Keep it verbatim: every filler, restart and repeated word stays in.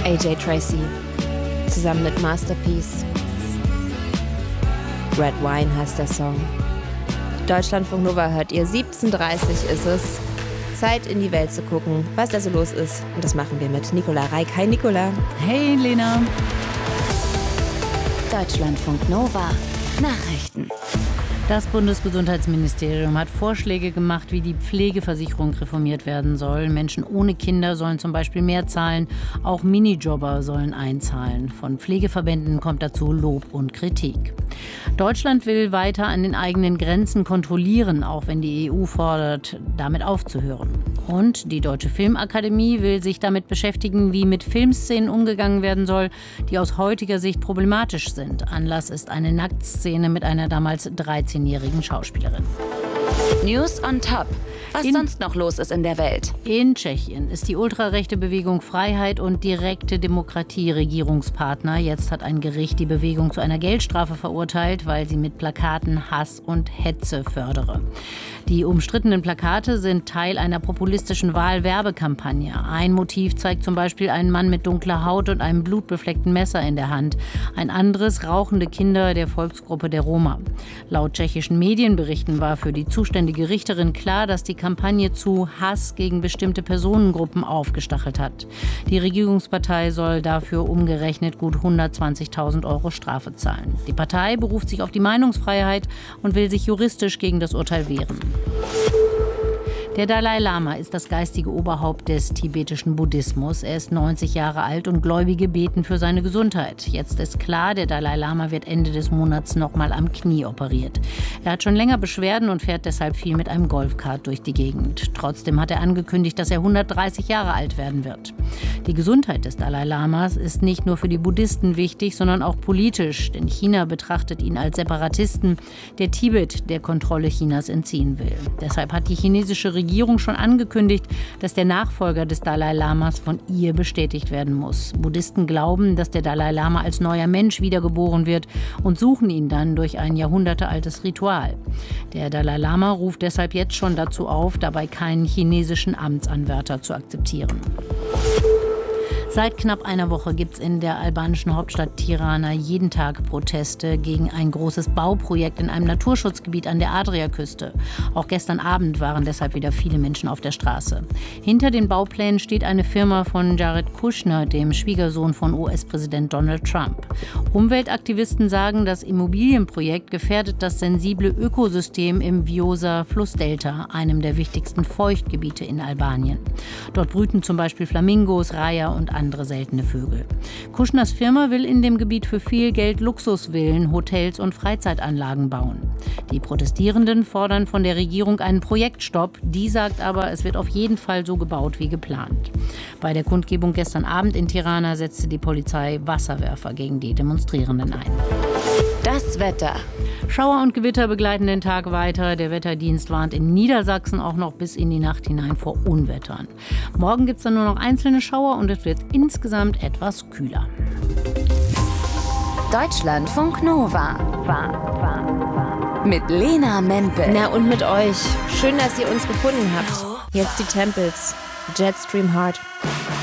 A J Tracy zusammen mit Masterpiece. Red Wine heißt der Song. Deutschlandfunk Nova hört ihr, siebzehn Uhr dreißig ist es. Zeit in die Welt zu gucken, was da so los ist. Und das machen wir mit Nicola Reik. Hi Nicola. Hey Lena. Deutschlandfunk Nova Nachrichten. Das Bundesgesundheitsministerium hat Vorschläge gemacht, wie die Pflegeversicherung reformiert werden soll. Menschen ohne Kinder sollen zum Beispiel mehr zahlen. Auch Minijobber sollen einzahlen. Von Pflegeverbänden kommt dazu Lob und Kritik. Deutschland will weiter an den eigenen Grenzen kontrollieren, auch wenn die E U fordert, damit aufzuhören. Und die Deutsche Filmakademie will sich damit beschäftigen, wie mit Filmszenen umgegangen werden soll, die aus heutiger Sicht problematisch sind. Anlass ist eine Nacktszene mit einer damals dreizehnjährigen Schauspielerin. News on Top. Was In, sonst noch los ist in der Welt. In Tschechien ist die ultrarechte Bewegung Freiheit und direkte Demokratie Regierungspartner. Jetzt hat ein Gericht die Bewegung zu einer Geldstrafe verurteilt, weil sie mit Plakaten Hass und Hetze fördere. Die umstrittenen Plakate sind Teil einer populistischen Wahlwerbekampagne. Ein Motiv zeigt zum Beispiel einen Mann mit dunkler Haut und einem blutbefleckten Messer in der Hand. Ein anderes rauchende Kinder der Volksgruppe der Roma. Laut tschechischen Medienberichten war für die zuständige Richterin klar, dass die Kampagne zu Hass gegen bestimmte Personengruppen aufgestachelt hat. Die Regierungspartei soll dafür umgerechnet gut hundertzwanzigtausend Euro Strafe zahlen. Die Partei beruft sich auf die Meinungsfreiheit und will sich juristisch gegen das Urteil wehren. Der Dalai Lama ist das geistige Oberhaupt des tibetischen Buddhismus. Er ist neunzig Jahre alt und Gläubige beten für seine Gesundheit. Jetzt ist klar, der Dalai Lama wird Ende des Monats nochmal am Knie operiert. Er hat schon länger Beschwerden und fährt deshalb viel mit einem Golfkart durch die Gegend. Trotzdem hat er angekündigt, dass er hundertdreißig Jahre alt werden wird. Die Gesundheit des Dalai Lamas ist nicht nur für die Buddhisten wichtig, sondern auch politisch. Denn China betrachtet ihn als Separatisten, der Tibet der Kontrolle Chinas entziehen will. Deshalb hat die chinesische Regierung Regierung schon angekündigt, dass der Nachfolger des Dalai Lamas von ihr bestätigt werden muss. Buddhisten glauben, dass der Dalai Lama als neuer Mensch wiedergeboren wird und suchen ihn dann durch ein jahrhundertealtes Ritual. Der Dalai Lama ruft deshalb jetzt schon dazu auf, dabei keinen chinesischen Amtsanwärter zu akzeptieren. Seit knapp einer Woche gibt es in der albanischen Hauptstadt Tirana jeden Tag Proteste gegen ein großes Bauprojekt in einem Naturschutzgebiet an der Adriaküste. Auch gestern Abend waren deshalb wieder viele Menschen auf der Straße. Hinter den Bauplänen steht eine Firma von Jared Kushner, dem Schwiegersohn von U S-Präsident Donald Trump. Umweltaktivisten sagen, das Immobilienprojekt gefährdet das sensible Ökosystem im Vjosa-Flussdelta, einem der wichtigsten Feuchtgebiete in Albanien. Dort brüten zum Beispiel Flamingos, Reiher und andere andere seltene Vögel. Kuschners Firma will in dem Gebiet für viel Geld Luxusvillen, Hotels und Freizeitanlagen bauen. Die Protestierenden fordern von der Regierung einen Projektstopp. Die sagt aber, es wird auf jeden Fall so gebaut wie geplant. Bei der Kundgebung gestern Abend in Tirana setzte die Polizei Wasserwerfer gegen die Demonstrierenden ein. Das Wetter. Schauer und Gewitter begleiten den Tag weiter. Der Wetterdienst warnt in Niedersachsen auch noch bis in die Nacht hinein vor Unwettern. Morgen gibt es dann nur noch einzelne Schauer und es wird insgesamt etwas kühler. Deutschlandfunk Nova. Mit Lena Mempel. Na und mit euch. Schön, dass ihr uns gefunden habt. Jetzt die Tempels. Jetstream Heart.